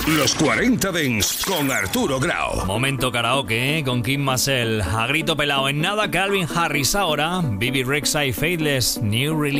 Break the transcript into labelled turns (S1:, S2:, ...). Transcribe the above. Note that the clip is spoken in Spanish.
S1: Los 40 Dents con Arturo Grau.
S2: Momento karaoke, con Kim Massell. A grito pelado en nada, Calvin Harris ahora. Bibi Rexha y Faithless, New Release.